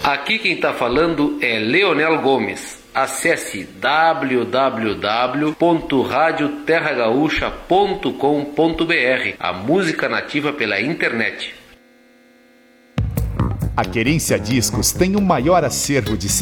Aqui quem está falando é Leonel Gomes. Acesse www.radioterragaúcha.com.br, a música nativa pela internet. A Querência Discos tem o maior acervo de